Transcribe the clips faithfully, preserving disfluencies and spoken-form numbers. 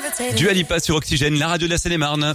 Dua Lipa sur Oxygène, la radio de la Seine-et-Marne.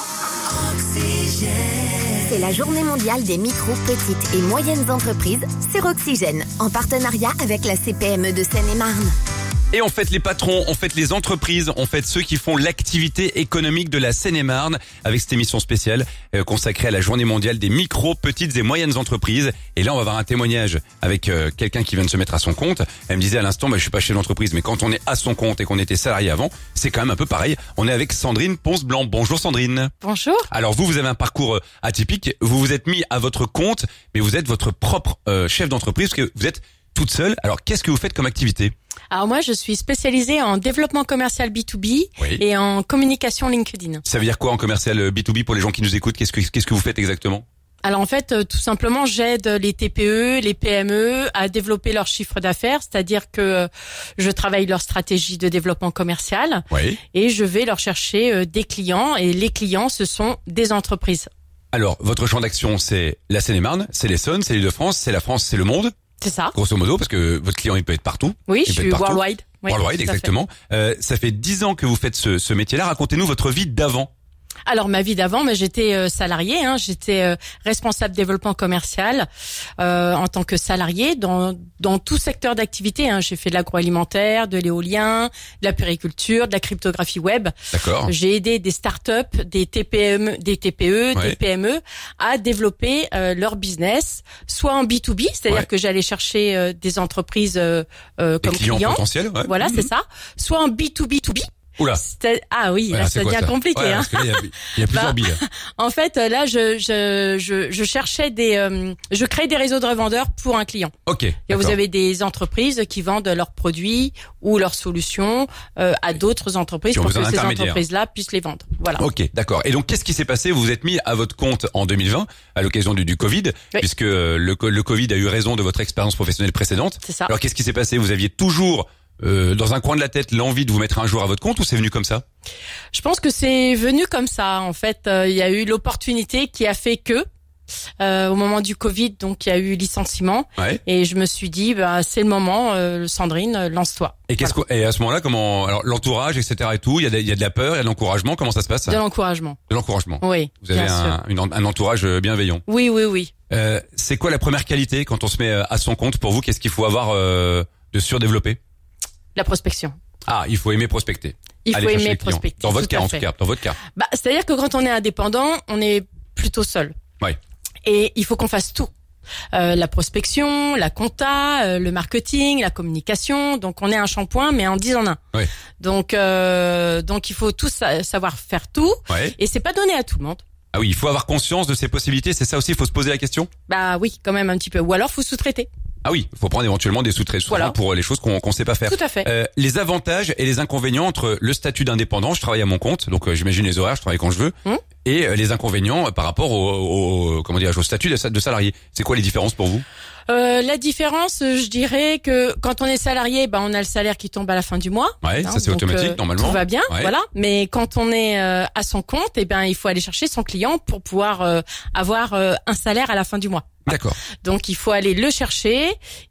C'est la journée mondiale des micro, petites et moyennes entreprises sur Oxygène, en partenariat avec la C P M E de Seine-et-Marne. Et on fête les patrons, on fête les entreprises, on fête ceux qui font l'activité économique de la Seine-et-Marne avec cette émission spéciale euh, consacrée à la journée mondiale des micro, petites et moyennes entreprises. Et là, on va avoir un témoignage avec euh, quelqu'un qui vient de se mettre à son compte. Elle me disait à l'instant, bah, je suis pas chez l'entreprise, mais quand on est à son compte et qu'on était salarié avant, c'est quand même un peu pareil. On est avec Sandrine Ponce-Blanc. Bonjour Sandrine. Bonjour. Alors vous, vous avez un parcours euh, atypique. Vous vous êtes mis à votre compte, mais vous êtes votre propre euh, chef d'entreprise parce que vous êtes toute seule. Alors qu'est-ce que vous faites comme activité ? Alors moi, je suis spécialisée en développement commercial B deux B Oui. et en communication LinkedIn. Ça veut dire quoi en commercial B deux B pour les gens qui nous écoutent ? Qu'est-ce que, qu'est-ce que vous faites exactement ? Alors en fait, euh, tout simplement, j'aide les T P E, les P M E à développer leur chiffre d'affaires, c'est-à-dire que euh, je travaille leur stratégie de développement commercial Oui. et je vais leur chercher euh, des clients, et les clients, ce sont des entreprises. Alors, votre champ d'action, c'est la Seine-et-Marne, c'est l'Essonne, c'est l'Île-de-France, c'est la France, c'est le monde, C'est ça. grosso modo, parce que votre client, il peut être partout. Oui, il je peut suis être partout. worldwide. Oui, Worldwide, tout à fait. exactement. Euh, ça fait dix ans que vous faites ce, ce métier-là. Racontez-nous votre vie d'avant. Alors ma vie d'avant, mais j'étais euh, salariée, hein, j'étais euh, responsable développement commercial euh, en tant que salariée dans dans tout secteur d'activité. Hein. J'ai fait de l'agroalimentaire, de l'éolien, de la périculture, de la cryptographie web. D'accord. J'ai aidé des startups, des T P M, des T P E, Ouais. des P M E à développer euh, leur business, soit en B deux B, c'est-à-dire Ouais. que j'allais chercher euh, des entreprises euh, euh, Des comme clients, clients. potentiels, ouais. Voilà, Mhm. c'est ça. Soit en B deux B deux B. Oula. C'est- Ah oui, Ouais, là, c'est ça quoi, devient ça compliqué. Ouais, hein. parce que là, il y a, il y a plusieurs Bah, billes. En fait, là, je je je, je cherchais des, euh, je crée des réseaux de revendeurs pour un client. Ok. Et vous d'accord. avez des entreprises qui vendent leurs produits ou leurs solutions euh, à d'autres entreprises Qui ont pour besoin que ces d'intermédiaires. entreprises-là puissent les vendre. Voilà. Ok, d'accord. Et donc, qu'est-ce qui s'est passé ? Vous vous êtes mis à votre compte en deux mille vingt, à l'occasion du, du Covid, Oui. puisque euh, le, co- le Covid a eu raison de votre expérience professionnelle précédente. C'est ça. Alors, qu'est-ce qui s'est passé ? Vous aviez toujours, euh, dans un coin de la tête, l'envie de vous mettre un jour à votre compte, ou c'est venu comme ça ? Je pense que c'est venu comme ça. En fait, euh, il y a eu l'opportunité qui a fait que. Euh, au moment du Covid, donc il y a eu licenciement, Ouais. et je me suis dit, bah, c'est le moment, euh, Sandrine, euh, lance-toi. Et qu'est-ce que, et à ce moment-là, comment, alors l'entourage, et cetera et tout, il y a, de- il y a de la peur, il y a de l'encouragement. Comment ça se passe ? De l'encouragement. De l'encouragement. Oui, Vous avez bien sûr. un, une- un entourage bienveillant. Oui, oui, oui. Euh, c'est quoi la première qualité quand on se met à son compte pour vous ? Qu'est-ce qu'il faut avoir euh, de surdéveloppé ? La prospection. Ah, il faut aimer prospecter. Il Aller faut chercher aimer les clients. prospecter. Dans votre tout cas, à en fait. tout cas. Dans votre cas. Bah, c'est-à-dire que quand on est indépendant, on est plutôt seul. Ouais. Et il faut qu'on fasse tout. Euh, la prospection, la compta, euh, le marketing, la communication. Donc on est un shampoing, mais en dix en un. Ouais. Donc euh, donc il faut tous sa- savoir faire tout. Ouais. Et c'est pas donné à tout le monde. Ah oui, il faut avoir conscience de ses possibilités. C'est ça aussi, il faut se poser la question. Bah oui, quand même un petit peu. Ou alors faut sous-traiter. Ah oui, il faut prendre éventuellement des sous-traitants Voilà. pour les choses qu'on qu'on sait pas faire. Tout à fait. Euh, les avantages et les inconvénients entre le statut d'indépendant, je travaille à mon compte, donc euh, j'imagine les horaires, je travaille quand je veux, Hum. et euh, les inconvénients euh, par rapport au, au comment dire, au statut de, sa- de salarié. C'est quoi les différences pour vous ? Euh, la différence, je dirais que quand on est salarié, bah on a le salaire qui tombe à la fin du mois. Ouais, Hein, ça c'est donc, automatique euh, normalement. Tout va bien, Ouais. voilà. Mais quand on est euh, à son compte, eh ben il faut aller chercher son client pour pouvoir euh, avoir euh, un salaire à la fin du mois. D'accord. Donc il faut aller le chercher,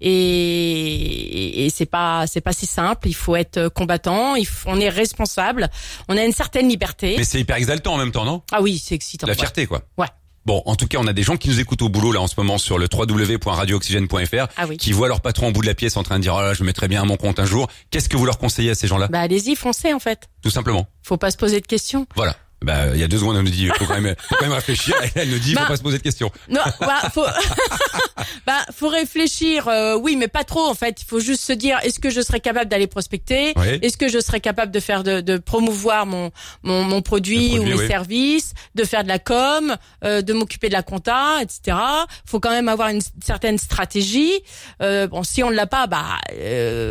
et, et c'est pas c'est pas si simple. Il faut être combattant, il faut, on est responsable, on a une certaine liberté. Mais c'est hyper exaltant en même temps, non ? Ah oui, c'est excitant. La ouais. fierté, quoi. Ouais. Bon, en tout cas, on a des gens qui nous écoutent au boulot là en ce moment sur le w w w point radio oxygène point f r, Ah oui. qui voient leur patron au bout de la pièce en train de dire oh là, je mettrai bien à mon compte un jour. Qu'est-ce que vous leur conseillez à ces gens-là ? Bah allez-y, foncez en fait. Tout simplement. Faut pas se poser de questions. Voilà. Bah, il y a deux secondes, elle nous dit, faut quand même, faut quand même réfléchir. Et elle nous dit, Bah, faut pas se poser de questions. Non, bah faut, bah faut réfléchir. Euh, oui, mais pas trop en fait. Il faut juste se dire est-ce que je serais capable d'aller prospecter ? Oui. Est-ce que je serais capable de faire de, de promouvoir mon mon, mon produit, Le produit, ou mes oui. services, de faire de la com, euh, de m'occuper de la compta, et cetera. Faut quand même avoir une certaine stratégie. Euh, bon, si on ne l'a pas, bah euh,